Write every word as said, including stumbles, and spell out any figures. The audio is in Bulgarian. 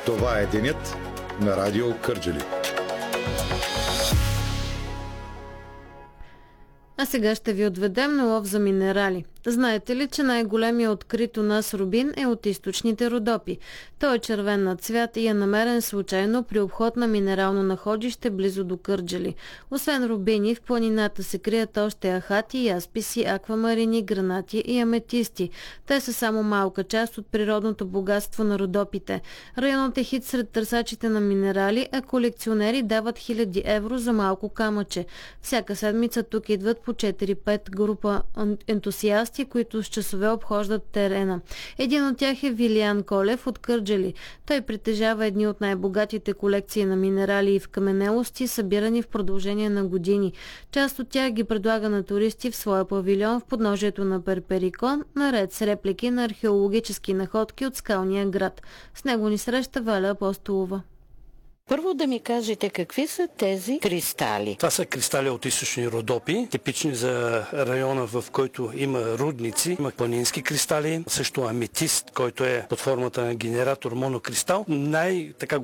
Това е денят на Радио Кърджали. А сега ще ви отведем на лов за минерали. Знаете ли, че най-големият открит у нас рубин е от източните Родопи? Той е червен на цвят и е намерен случайно при обход на минерално находище близо до Кърджали. Освен рубини, в планината се крият още ахати, ясписи, аквамарини, гранати и аметисти. Те са само малка част от природното богатство на Родопите. Районът е хит сред търсачите на минерали, а колекционери дават хиляди евро за малко камъче. Всяка седмица тук идват по четири-пет група ентусиасти, които с часове обхождат терена. Един от тях е Вилиян Колев от Кърджали. Той притежава едни от най-богатите колекции на минерали и вкаменелости, събирани в продължение на години. Част от тях ги предлага на туристи в своя павилион в подножието на Перперикон, наред с реплики на археологически находки от скалния град. С него ни среща Валя Апостолова. Първо да ми кажете какви са тези кристали. Това са кристали от източни Родопи, типични за района, в който има рудници. Има планински кристали, също аметист, който е под формата на генератор монокристал. Най-така